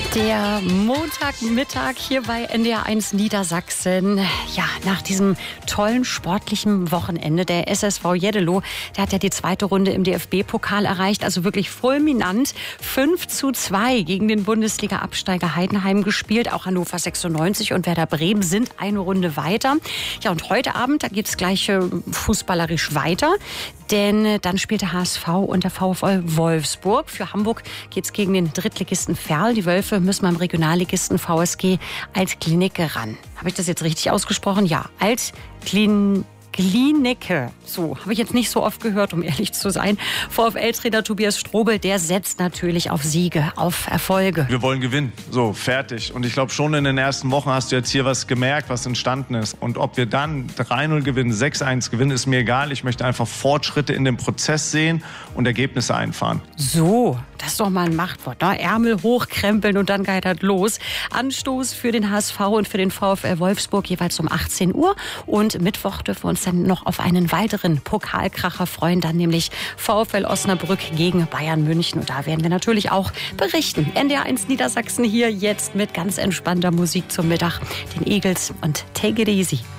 Der Montagmittag hier bei NDR1 Niedersachsen. Ja, nach diesem tollen sportlichen Wochenende, der SSV Jeddelo, der hat ja die zweite Runde im DFB-Pokal erreicht. Also wirklich fulminant. 5:2 gegen den Bundesliga-Absteiger Heidenheim gespielt. Auch Hannover 96 und Werder Bremen sind eine Runde weiter. Ja, und heute Abend, da geht es gleich fußballerisch weiter. Denn dann spielt der HSV und der VfL Wolfsburg. Für Hamburg geht es gegen den Drittligisten Verl. Die Wölfe müssen beim Regionalligisten VSG Alt-Klinike ran. Habe ich das jetzt richtig ausgesprochen? Ja, Alt-Klinike. So, habe ich jetzt nicht so oft gehört, um ehrlich zu sein. VfL-Trainer Tobias Strobel, der setzt natürlich auf Siege, auf Erfolge. Wir wollen gewinnen. So, fertig. Und ich glaube, schon in den ersten Wochen hast du jetzt hier was gemerkt, was entstanden ist. Und ob wir dann 3-0 gewinnen, 6-1 gewinnen, ist mir egal. Ich möchte einfach Fortschritte in dem Prozess sehen und Ergebnisse einfahren. So, das ist doch mal ein Machtwort, ne? Ärmel hochkrempeln und dann geht das los. Anstoß für den HSV und für den VfL Wolfsburg jeweils um 18 Uhr. Und Mittwoch dürfen wir uns dann noch auf einen weiteren Pokalkracher freuen, dann nämlich VfL Osnabrück gegen Bayern München. Und da werden wir natürlich auch berichten. NDR1 Niedersachsen hier jetzt mit ganz entspannter Musik zum Mittag. Den Eagles und Take It Easy.